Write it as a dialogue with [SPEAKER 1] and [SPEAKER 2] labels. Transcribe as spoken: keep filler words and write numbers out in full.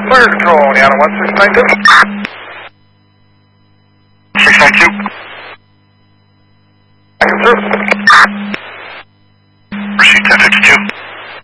[SPEAKER 1] Clear control, Indiana one six nine two.
[SPEAKER 2] six nine two.
[SPEAKER 1] Thank you, sir.
[SPEAKER 2] Proceed ten fifty-two.